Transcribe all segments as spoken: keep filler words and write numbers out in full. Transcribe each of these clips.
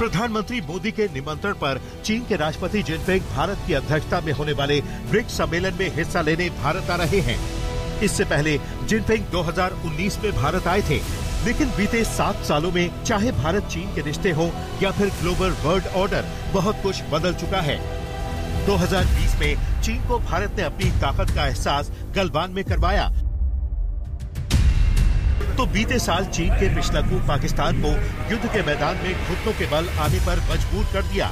प्रधानमंत्री मोदी के निमंत्रण पर चीन के राष्ट्रपति जिनपिंग भारत की अध्यक्षता में होने वाले ब्रिक्स सम्मेलन में हिस्सा लेने भारत आ रहे हैं। इससे पहले जिनपिंग दो हज़ार उन्नीस में भारत आए थे, लेकिन बीते सात सालों में चाहे भारत चीन के रिश्ते हो या फिर ग्लोबल वर्ल्ड ऑर्डर, बहुत कुछ बदल चुका है। दो हज़ार बीस में चीन को भारत ने अपनी ताकत का एहसास गलवान में करवाया, तो बीते साल चीन के पिछलग्गू पाकिस्तान को युद्ध के मैदान में घुटनों के बल आने पर मजबूर कर दिया।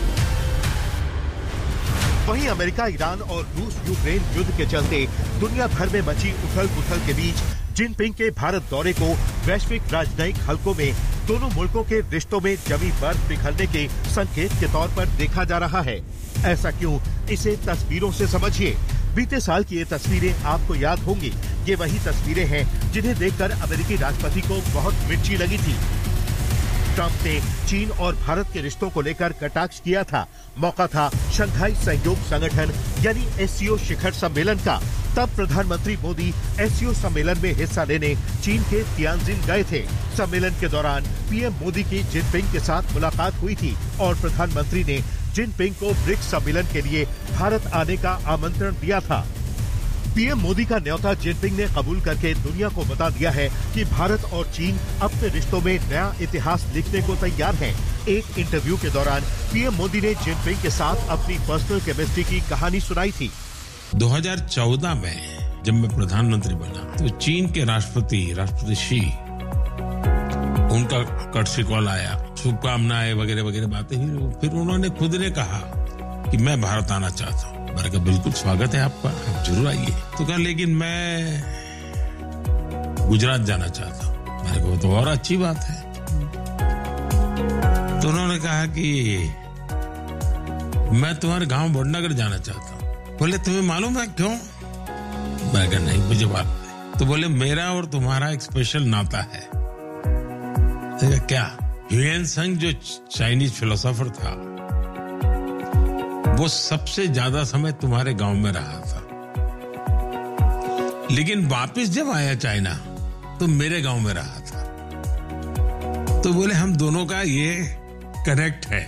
वहीं अमेरिका, ईरान और रूस यूक्रेन युद्ध के चलते दुनिया भर में मची उथल पुथल के बीच जिनपिंग के भारत दौरे को वैश्विक राजनयिक हलकों में दोनों मुल्कों के रिश्तों में जमी बर्फ पिघलने के संकेत के तौर पर देखा जा रहा है। ऐसा क्यों, इसे तस्वीरों से समझिए। बीते साल की ये तस्वीरें आपको याद होंगी। ये वही तस्वीरें हैं जिन्हें देखकर अमेरिकी राष्ट्रपति को बहुत मिर्ची लगी थी। ट्रंप ने चीन और भारत के रिश्तों को लेकर कटाक्ष किया था। मौका था शंघाई सहयोग संगठन यानी एस सी ओ शिखर सम्मेलन का। तब प्रधानमंत्री मोदी एस सी ओ सम्मेलन में हिस्सा लेने चीन के तियानजिन गए थे। सम्मेलन के दौरान पी एम मोदी की जिनपिंग के साथ मुलाकात हुई थी और प्रधानमंत्री ने जिनपिंग को ब्रिक्स सम्मेलन के लिए भारत आने का आमंत्रण दिया था। पी एम मोदी का न्योता जिनपिंग ने कबूल करके दुनिया को बता दिया है कि भारत और चीन अपने रिश्तों में नया इतिहास लिखने को तैयार हैं। एक इंटरव्यू के दौरान पी एम मोदी ने जिनपिंग के साथ अपनी पर्सनल केमिस्ट्री की कहानी सुनाई थी। दो हज़ार चौदह में जब मैं प्रधानमंत्री बना तो चीन के राष्ट्रपति राष्ट्रपति शी, उनका कर्टसी कॉल आया, शुभकामनाएं वगैरह वगैरह बातें हुई। फिर उन्होंने खुद ने कहा कि मैं भारत आना चाहता हूँ। मैंने कहा बिल्कुल स्वागत है आपका, आप जरूर आइए। तो कहा लेकिन मैं गुजरात जाना चाहता हूँ। मैंने कहा तो और अच्छी बात है। तो उन्होंने कहा कि मैं तुम्हारे गांव वडनगर जाना चाहता हूँ। बोले तुम्हें मालूम है क्यों? मैंने कहा नहीं, मुझे बात नहीं। तो बोले मेरा और तुम्हारा एक स्पेशल नाता है। क्या? ह्यूएन त्सांग जो चाइनीज फिलोसोफर था, वो सबसे ज्यादा समय तुम्हारे गांव में रहा था, लेकिन वापस जब आया चाइना तो मेरे गांव में रहा था। तो बोले हम दोनों का ये कनेक्ट है।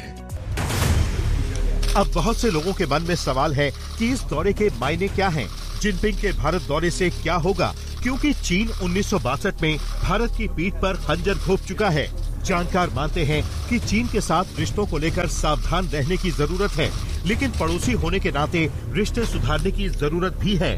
अब बहुत से लोगों के मन में सवाल है कि इस दौरे के मायने क्या हैं? जिनपिंग के भारत दौरे से क्या होगा? क्योंकि चीन उन्नीस सौ बासठ में भारत की पीठ पर खंजर घोंप चुका है। जानकार मानते हैं कि चीन के साथ रिश्तों को लेकर सावधान रहने की जरूरत है, लेकिन पड़ोसी होने के नाते रिश्ते सुधारने की जरूरत भी है।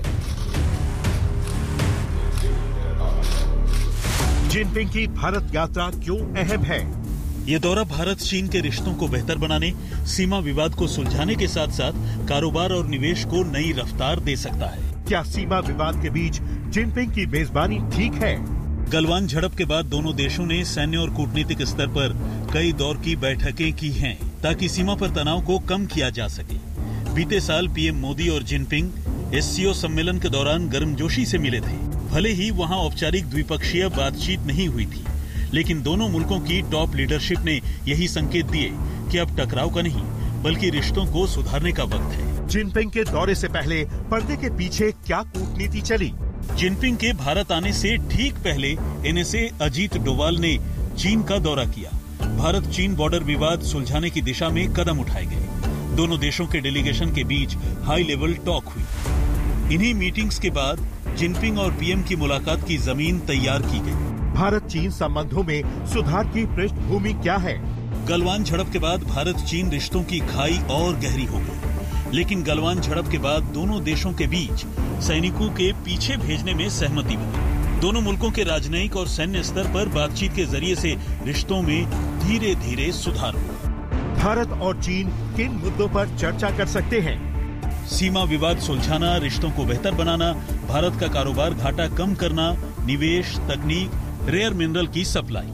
जिनपिंग की भारत यात्रा क्यों अहम है? ये दौरा भारत चीन के रिश्तों को बेहतर बनाने, सीमा विवाद को सुलझाने के साथ साथ कारोबार और निवेश को नई रफ्तार दे सकता है। क्या सीमा विवाद के बीच जिनपिंग की मेजबानी ठीक है? गलवान झड़प के बाद दोनों देशों ने सैन्य और कूटनीतिक स्तर पर कई दौर की बैठकें की हैं, ताकि सीमा पर तनाव को कम किया जा सके। बीते साल पी एम मोदी और जिनपिंग एस सी ओ सम्मेलन के दौरान गर्मजोशी से मिले थे। भले ही वहां औपचारिक द्विपक्षीय बातचीत नहीं हुई थी, लेकिन दोनों मुल्कों की टॉप लीडरशिप ने यही संकेत दिए कि अब टकराव का नहीं बल्कि रिश्तों को सुधारने का वक्त है। जिनपिंग के दौरे से पहले पर्दे के पीछे क्या कूटनीति चली? जिनपिंग के भारत आने से ठीक पहले N S A Ajit Doval ने चीन का दौरा किया। भारत चीन बॉर्डर विवाद सुलझाने की दिशा में कदम उठाए गए। दोनों देशों के डेलीगेशन के बीच हाई लेवल टॉक हुई। इन्हीं मीटिंग्स के बाद जिनपिंग और पी एम की मुलाकात की जमीन तैयार की गई। भारत चीन संबंधों में सुधार की पृष्ठभूमि क्या है? गलवान झड़प के बाद भारत चीन रिश्तों की खाई और गहरी हो गई, लेकिन गलवान झड़प के बाद दोनों देशों के बीच सैनिकों के पीछे भेजने में सहमति बनी। दोनों मुल्कों के राजनयिक और सैन्य स्तर पर बातचीत के जरिए से रिश्तों में धीरे धीरे सुधार हुआ। भारत और चीन किन मुद्दों पर चर्चा कर सकते हैं? सीमा विवाद सुलझाना, रिश्तों को बेहतर बनाना, भारत का कारोबार घाटा कम करना, निवेश, तकनीक, रेयर मिनरल की सप्लाई।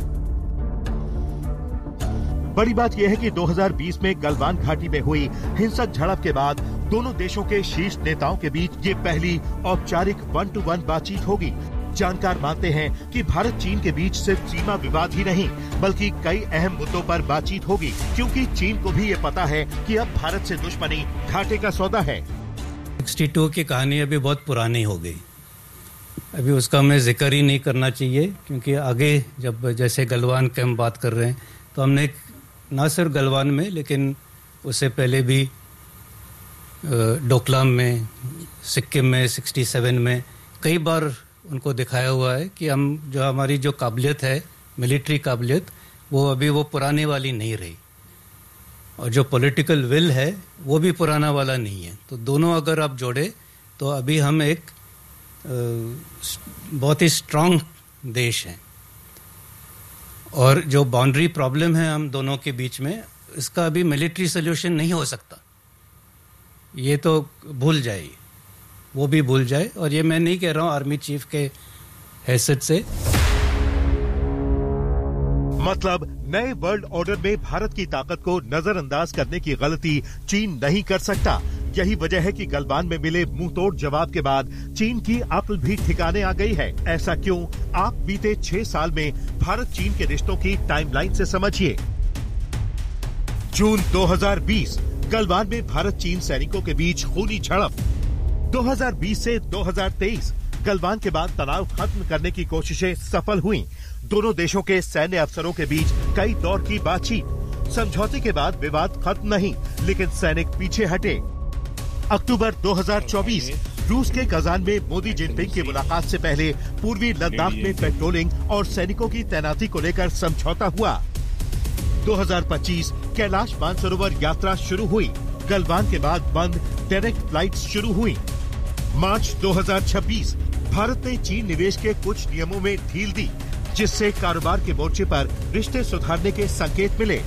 बड़ी बात यह है कि दो हज़ार बीस में गलवान घाटी में हुई हिंसक झड़प के बाद दोनों देशों के शीर्ष नेताओं के बीच ये पहली औपचारिक वन टू वन बातचीत होगी। जानकार मानते हैं कि भारत चीन के बीच सिर्फ सीमा विवाद ही नहीं बल्कि कई अहम मुद्दों पर बातचीत होगी, क्योंकि चीन को भी ये पता है कि अब भारत से दुश्मनी घाटे का सौदा है। बासठ की कहानी अभी बहुत पुरानी हो गई, अभी उसका हमें जिक्र ही नहीं करना चाहिए, क्योंकि आगे जब जैसे गलवान की हम बात कर रहे हैं तो हमने ना सिर्फ गलवान में लेकिन उससे पहले भी डोकलाम में, सिक्किम में सड़सठ में कई बार उनको दिखाया हुआ है कि हम जो हमारी जो काबिलियत है, मिलिट्री काबिलियत, वो अभी वो पुराने वाली नहीं रही और जो पॉलिटिकल विल है वो भी पुराना वाला नहीं है। तो दोनों अगर आप जोड़े तो अभी हम एक बहुत ही स्ट्रांग देश हैं और जो बाउंड्री प्रॉब्लम है हम दोनों के बीच में, इसका अभी मिलिट्री सोल्यूशन नहीं हो सकता। ये तो भूल जाए, वो भी भूल जाए। और ये मैं नहीं कह रहा हूँ आर्मी चीफ के हैसियत से। मतलब नए वर्ल्ड ऑर्डर में भारत की ताकत को नजरअंदाज करने की गलती चीन नहीं कर सकता। यही वजह है कि गलवान में मिले मुंहतोड़ जवाब के बाद चीन की अक्ल भी ठिकाने आ गई है। ऐसा क्यों? आप बीते छह साल में भारत चीन के रिश्तों की टाइमलाइन से समझिए। जून दो हज़ार बीस, गलवान में भारत चीन सैनिकों के बीच खूनी झड़प। दो हज़ार बीस से दो हज़ार तेईस, गलवान के बाद तनाव खत्म करने की कोशिशें सफल हुई। दोनों देशों के सैन्य अफसरों के बीच कई दौर की बातचीत। समझौते के बाद विवाद खत्म नहीं, लेकिन सैनिक पीछे हटे। अक्टूबर दो हज़ार चौबीस, रूस के कजान में मोदी जिनपिंग की मुलाकात से पहले पूर्वी लद्दाख में पेट्रोलिंग और सैनिकों की तैनाती को लेकर समझौता हुआ। दो हज़ार पच्चीस, कैलाश मानसरोवर यात्रा शुरू हुई। गलवान के बाद बंद डायरेक्ट फ्लाइट्स शुरू हुई। मार्च दो हज़ार छब्बीस, भारत ने चीन निवेश के कुछ नियमों में ढील दी, जिससे कारोबार के मोर्चे पर रिश्ते सुधारने के संकेत मिले।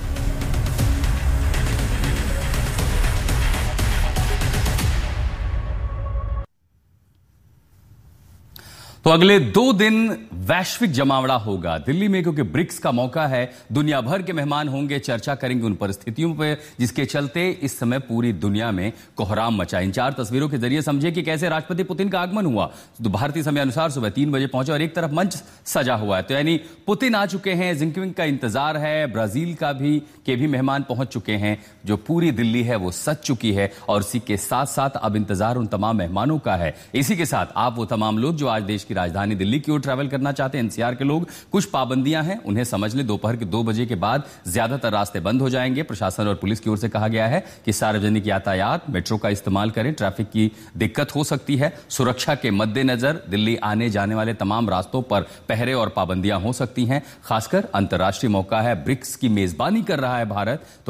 तो अगले दो दिन वैश्विक जमावड़ा होगा दिल्ली में, क्योंकि ब्रिक्स का मौका है। दुनिया भर के मेहमान होंगे, चर्चा करेंगे उन परिस्थितियों पर जिसके चलते इस समय पूरी दुनिया में कोहराम मचा। इन चार तस्वीरों के जरिए समझिए कि कैसे राष्ट्रपति पुतिन का आगमन हुआ। तो भारतीय समय अनुसार सुबह तीन बजे पहुंचे और एक तरफ मंच सजा हुआ है, तो यानी पुतिन आ चुके हैं, जिनपिंग का इंतजार है, ब्राजील का भी के भी मेहमान पहुंच चुके हैं। जो पूरी दिल्ली है वो सज चुकी है और इसी के साथ साथ अब इंतजार उन तमाम मेहमानों का है। इसी के साथ आप वो तमाम लोग जो आज देश की राजधानी दिल्ली की ओर ट्रैवल करना चाहते हैं, एनसीआर के लोग, कुछ पाबंदियां हैं, उन्हें समझ लें। दोपहर के दो बजे के बाद ज्यादातर रास्ते बंद हो जाएंगे। प्रशासन और पुलिस की ओर से कहा गया है कि सार्वजनिक यातायात, मेट्रो का इस्तेमाल करें, ट्रैफिक की दिक्कत हो सकती है। सुरक्षा के मद्देनजर दिल्ली आने जाने वाले तमाम रास्तों पर पहरे और पाबंदियां हो सकती हैं। खासकर अंतर्राष्ट्रीय मौका है, ब्रिक्स की मेजबानी कर रहा है भारत, तो